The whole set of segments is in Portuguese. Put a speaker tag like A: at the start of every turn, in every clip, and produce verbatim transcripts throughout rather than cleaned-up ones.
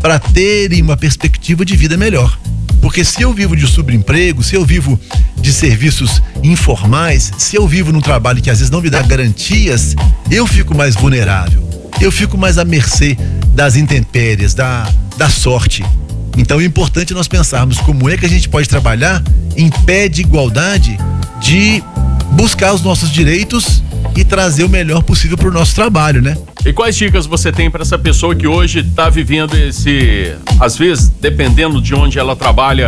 A: para terem uma perspectiva de vida melhor. Porque se eu vivo de subemprego, se eu vivo de serviços informais, se eu vivo num trabalho que às vezes não me dá garantias, eu fico mais vulnerável, eu fico mais à mercê das intempéries, da, da sorte. Então é importante nós pensarmos como é que a gente pode trabalhar em pé de igualdade, de buscar os nossos direitos e trazer o melhor possível para o nosso trabalho, né?
B: E quais dicas você tem para essa pessoa que hoje está vivendo esse, às vezes, dependendo de onde ela trabalha,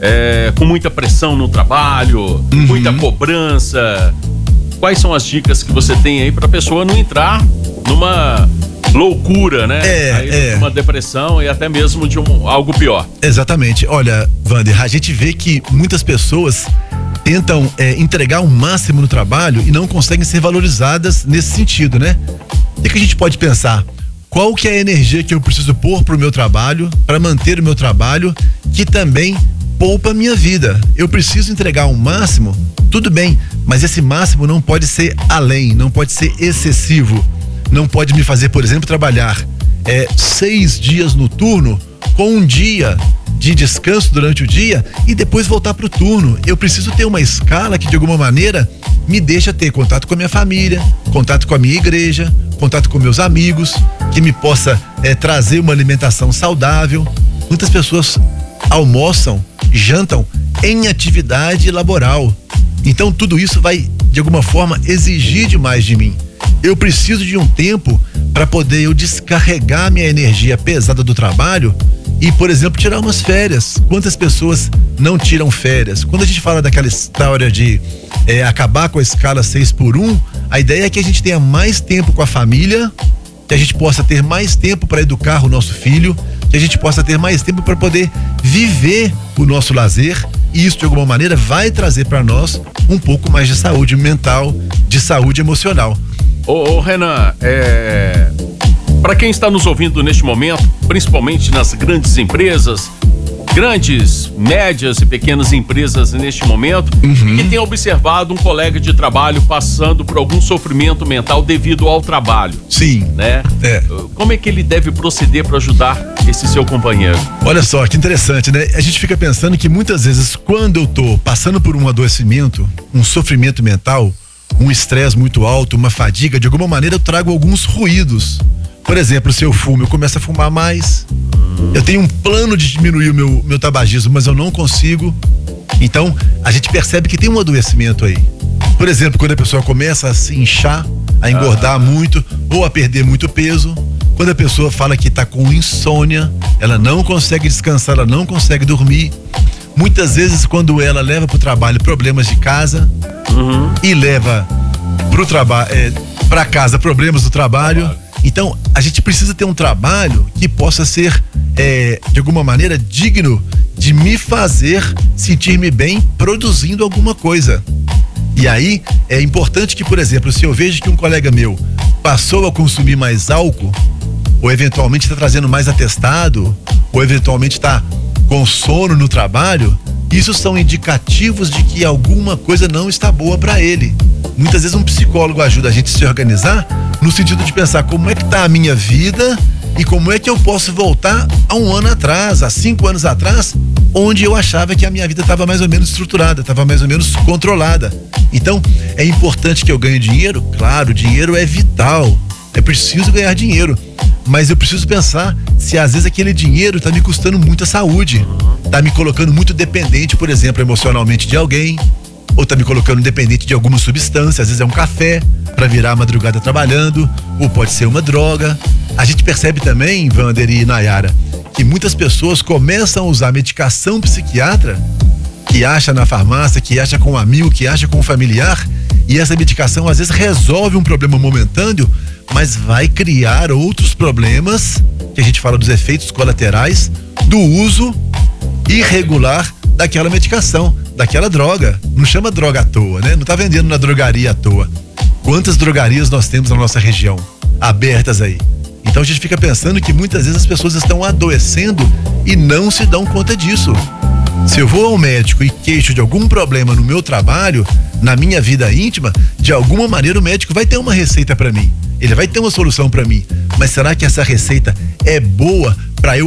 B: é, com muita pressão no trabalho, uhum. muita cobrança? Quais são as dicas que você tem aí para a pessoa não entrar numa loucura, né?
A: É,
B: aí,
A: é.
B: Uma depressão e até mesmo de um, algo pior.
A: Exatamente. Olha, Wander, a gente vê que muitas pessoas tentam é, entregar o máximo no trabalho e não conseguem ser valorizadas nesse sentido, né? O que a gente pode pensar? Qual que é a energia que eu preciso pôr pro meu trabalho, para manter o meu trabalho, que também poupa a minha vida? Eu preciso entregar o máximo, tudo bem, mas esse máximo não pode ser além, não pode ser excessivo. Não pode me fazer, por exemplo, trabalhar é, seis dias no turno com um dia de descanso durante o dia e depois voltar para o turno. Eu preciso ter uma escala que de alguma maneira me deixa ter contato com a minha família, contato com a minha igreja, contato com meus amigos, que me possa é, trazer uma alimentação saudável. Muitas pessoas almoçam, jantam em atividade laboral. Então tudo isso vai de alguma forma exigir demais de mim. Eu preciso de um tempo para poder eu descarregar minha energia pesada do trabalho e, por exemplo, tirar umas férias. Quantas pessoas não tiram férias? Quando a gente fala daquela história de é, acabar com a escala seis por um, a ideia é que a gente tenha mais tempo com a família, que a gente possa ter mais tempo para educar o nosso filho, que a gente possa ter mais tempo para poder viver o nosso lazer, e isso de alguma maneira vai trazer para nós um pouco mais de saúde mental, de saúde emocional.
B: Ô, ô Renan, é... para quem está nos ouvindo neste momento, principalmente nas grandes empresas, grandes, médias e pequenas empresas neste momento, uhum. que tem observado um colega de trabalho passando por algum sofrimento mental devido ao trabalho.
A: Sim.
B: Né?
A: É.
B: Como é que ele deve proceder para ajudar esse seu companheiro?
A: Olha só, que interessante, né? A gente fica pensando que muitas vezes quando eu tô passando por um adoecimento, um sofrimento mental, um estresse muito alto, uma fadiga, de alguma maneira eu trago alguns ruídos. Por exemplo, se eu fumo, eu começo a fumar mais. Eu tenho um plano de diminuir o meu, meu tabagismo, mas eu não consigo. Então, a gente percebe que tem um adoecimento aí. Por exemplo, quando a pessoa começa a se inchar, a engordar ah. muito, ou a perder muito peso. Quando a pessoa fala que está com insônia, ela não consegue descansar, ela não consegue dormir. Muitas vezes, quando ela leva para o trabalho problemas de casa, uhum. e leva para o trabalho, é, para casa problemas do trabalho. Então, a gente precisa ter um trabalho que possa ser, é, de alguma maneira, digno de me fazer sentir-me bem produzindo alguma coisa. E aí, é importante que, por exemplo, se eu vejo que um colega meu passou a consumir mais álcool, ou eventualmente está trazendo mais atestado, ou eventualmente está com sono no trabalho, isso são indicativos de que alguma coisa não está boa para ele. Muitas vezes um psicólogo ajuda a gente a se organizar no sentido de pensar como é que está a minha vida e como é que eu posso voltar a um ano atrás, a cinco anos atrás, onde eu achava que a minha vida estava mais ou menos estruturada, estava mais ou menos controlada. Então, é importante que eu ganhe dinheiro? Claro, dinheiro é vital, é preciso ganhar dinheiro, mas eu preciso pensar se às vezes aquele dinheiro está me custando muita saúde, está me colocando muito dependente, por exemplo, emocionalmente de alguém, ou tá me colocando dependente de alguma substância, às vezes é um café para virar a madrugada trabalhando, ou pode ser uma droga. A gente percebe também, Wander e Nayara, que muitas pessoas começam a usar medicação psiquiatra, que acha na farmácia, que acha com um amigo, que acha com um familiar, e essa medicação às vezes resolve um problema momentâneo, mas vai criar outros problemas, que a gente fala dos efeitos colaterais do uso irregular daquela medicação, daquela droga. Não chama droga à toa, né? Não tá vendendo na drogaria à toa. Quantas drogarias nós temos na nossa região abertas aí? Então a gente fica pensando que muitas vezes as pessoas estão adoecendo e não se dão conta disso. Se eu vou ao médico e queixo de algum problema no meu trabalho, na minha vida íntima, de alguma maneira o médico vai ter uma receita para mim. Ele vai ter uma solução para mim. Mas será que essa receita é boa para eu